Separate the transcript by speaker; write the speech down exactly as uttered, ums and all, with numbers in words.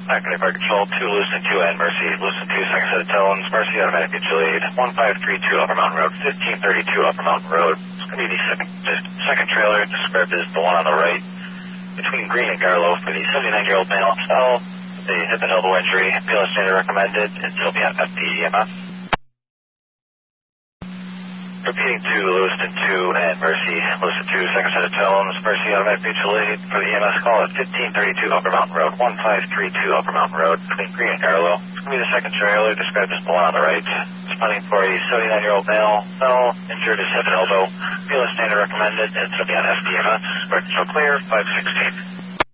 Speaker 1: Active Fire Control, two Lucent, two and Mercy. Lucent two, second set of tones. Mercy, automatic mutual aid. one five three two Upper Mountain Road, fifteen thirty-two Upper Mountain Road. It's going to be the second, second trailer, described as the one on the right, between Green and Garlow for the seventy-nine-year-old male. Fell. The hip and elbow injury. B L S standard recommended. It's still be on F D E M S. Repeating two, Lewiston two and Mercy. Lewiston two, second set of tones. Mercy, automatic mutual aid for the E M S call at fifteen thirty-two Upper Mountain Road, one five three two Upper Mountain Road, between Green and Garlow. It's going to be the second trailer, described as the one on the right. Responding for a seventy-nine-year-old male. Fell, injured his hip and elbow. B L S standard recommended. It's still be on F D E M S. Control clear, five sixteen.